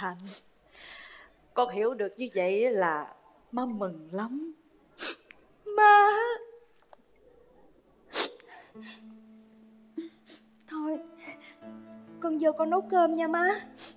hạnh. Con hiểu được như vậy là má mừng lắm. Má. Thôi con vô con nấu cơm nha má.